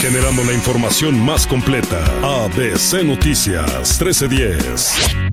generando la información más completa. ABC Noticias 1310.